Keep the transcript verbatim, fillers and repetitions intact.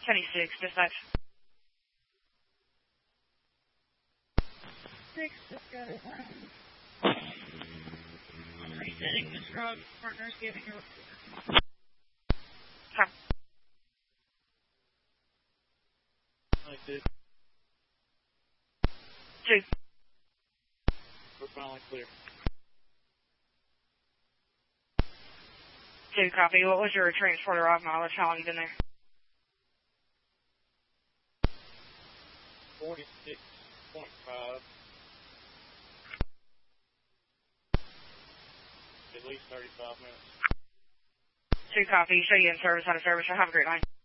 seventy-six, dispatch. Six, just got it. Resetting this drug. Partners giving you a Come. ninety-two. Two. We're finally clear. Two, copy. What was your transport arrival mileage? How long you been there? forty-six point five. At least thirty-five minutes. Two, copy. Show you in service, out of service. Have a great night.